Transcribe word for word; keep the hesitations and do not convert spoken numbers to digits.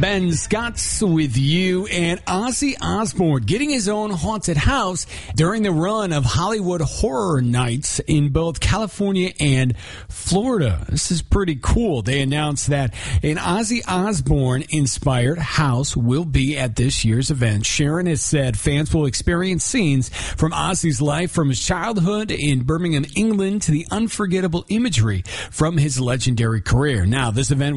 Ben Scott's with you, and Ozzy Osbourne getting his own haunted house during the run of Hollywood Horror Nights in both California and Florida. This is pretty cool. They announced that an Ozzy Osbourne-inspired house will be at this year's event. Sharon has said fans will experience scenes from Ozzy's life from his childhood in Birmingham, England, to the unforgettable imagery from his legendary career. Now, this event